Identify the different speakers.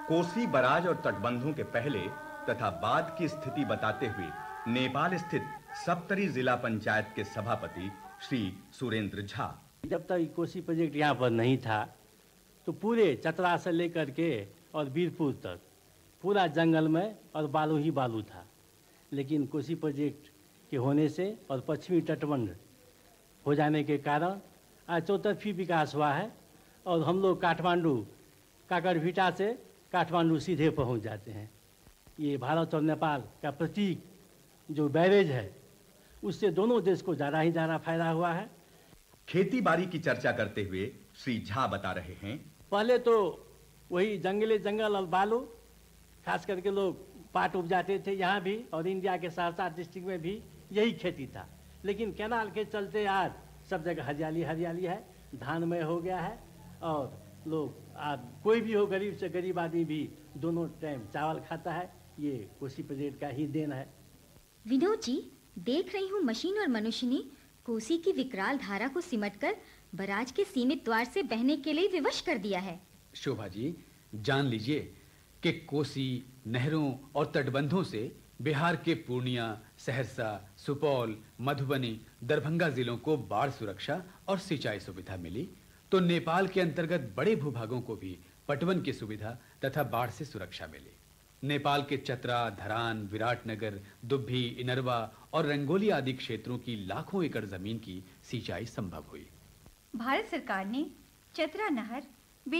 Speaker 1: Kosi barrage और तटबंधों के पहले तथा बाद की स्थिति बताते हुए नेपाल स्थित सप्तरी जिला पंचायत के सभापति श्री सुरेंद्र झा।
Speaker 2: जब तक कोसी प्रोजेक्ट यहाँ पर नहीं था तो पूरे चतरा से लेकर के और वीरपुर तक पूरा जंगल में और बालू ही बालू था। लेकिन कोसी प्रोजेक्ट के होने से और पश्चिमी तटबंध हो जाने के कारण आज चौतरफी विकास हुआ है और हम लोग काठमांडू काकरभिटा से काठमांडू सीधे पहुंच जाते हैं। ये भारत और नेपाल का प्रतीक जो बैरेज है उससे दोनों देश को ज़्यादा ही ज़्यादा फायदा हुआ है।
Speaker 1: खेती बाड़ी की चर्चा करते हुए श्री झा बता रहे हैं,
Speaker 2: पहले तो वही जंगल और बालू खास करके लोग पाट उपजाते थे यहाँ भी, और इंडिया के सहरसा डिस्ट्रिक्ट में भी यही खेती था। लेकिन कैनाल के चलते आज सब जगह हरियाली हरियाली है, धानमय हो गया है और लोग आज कोई भी हो गरीब से गरीब आदमी भी दोनों टाइम चावल खाता है। ये कोसी प्रोजेक्ट का ही देन है।
Speaker 3: विनोद जी, देख रही हूँ मशीन और मनुष्य ने कोसी की विकराल धारा को सिमटकर बराज के सीमित द्वार से बहने के लिए विवश कर दिया है।
Speaker 4: शोभा जी, जान लीजिए कि कोसी नहरों और तटबंधों से बिहार के पूर्णिया, सहरसा, सुपौल, मधुबनी, दरभंगा जिलों को बाढ़ सुरक्षा और सिंचाई सुविधा मिली, तो नेपाल के अंतर्गत बड़े भूभागों को भी पटवन की सुविधा तथा बाढ़ से सुरक्षा मिली। नेपाल के चतरा, धरान, विराटनगर, दुब्भी, इनरवा और रंगोली आदि क्षेत्रों की लाखों एकड़ जमीन की सिंचाई संभव हुई।
Speaker 5: भारत सरकार ने चतरा नहर